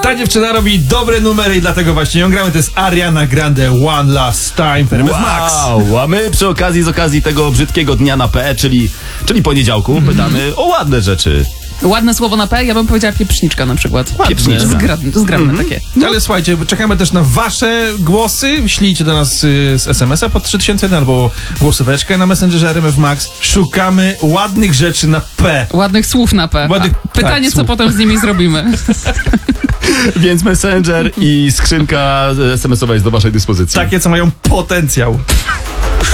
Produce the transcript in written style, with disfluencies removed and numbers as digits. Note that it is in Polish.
Ta dziewczyna robi dobre numery i dlatego właśnie ją gramy. To jest Ariana Grande, One Last Time w RMF Max. Wow, a my przy okazji, z okazji tego brzydkiego dnia na P, czyli poniedziałku, pytamy o ładne rzeczy. Ładne słowo na P, ja bym powiedziała pieprzniczka na przykład. Pieprzniczka. Zgrabne takie. Ale słuchajcie, czekamy też na wasze głosy. Ślijcie do nas z SMS-a pod 3001 albo głosóweczkę na Messengerze RMF Max. Szukamy ładnych rzeczy na P. Ładnych słów na P. Pytanie, co słów. potem z nimi zrobimy. Więc Messenger i skrzynka SMS-owa jest do waszej dyspozycji. Takie, co mają potencjał.